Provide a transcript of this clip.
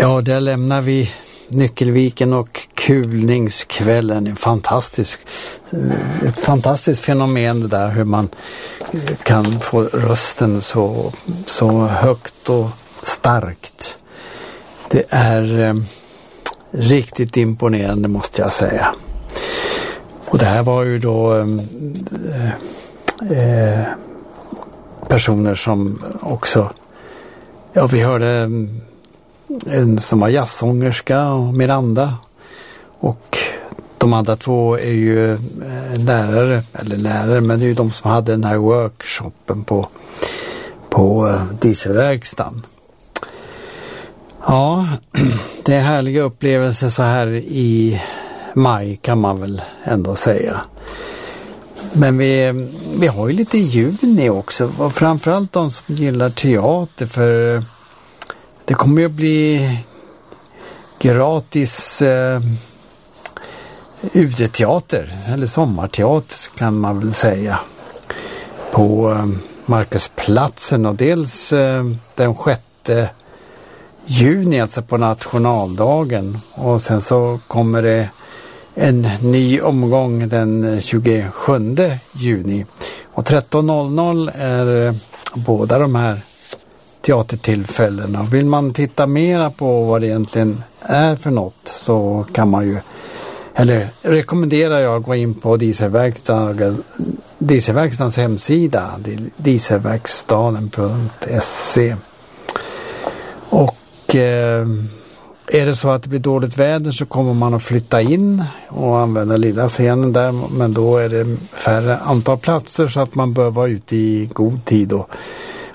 Ja, där lämnar vi Nyckelviken och kulningskvällen. Ett fantastiskt fenomen det där, hur man kan få rösten så högt och starkt. Det är riktigt imponerande, måste jag säga. Och det här var ju då personer som också, ja, vi hörde en som var jazzsångerska och Miranda, och de andra två är ju lärare, men det är ju de som hade den här workshopen på dieselverkstan. Ja, det är härliga upplevelser så här i maj, kan man väl ändå säga. Men vi har ju lite juni också, och framförallt de som gillar teater, för det kommer ju att bli gratis uteteater, eller sommarteater kan man väl säga, på Markusplatsen, och dels den 6 juni, alltså på nationaldagen, och sen så kommer det en ny omgång den 27 juni, och 13.00 är båda de här teatertillfällena. Vill man titta mera på vad det egentligen är för något, så kan man ju, eller rekommenderar jag, gå in på Dieselverkstadens hemsida, dieselverkstaden.se. Och är det så att det blir dåligt väder, så kommer man att flytta in och använda lilla scenen där, men då är det färre antal platser, så att man bör vara ute i god tid och